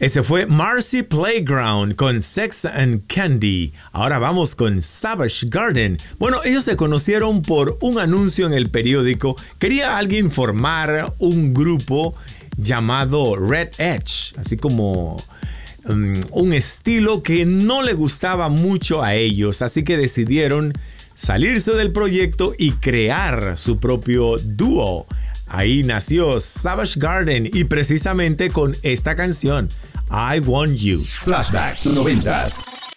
Ese fue Marcy Playground con Sex and Candy. Ahora vamos con Savage Garden. Bueno, ellos se conocieron por un anuncio en el periódico. Quería alguien formar un grupo llamado Red Edge, así como un estilo que no le gustaba mucho a ellos. Así que decidieron salirse del proyecto y crear su propio dúo. Ahí nació Savage Garden y precisamente con esta canción, I Want You. Flashback 90s.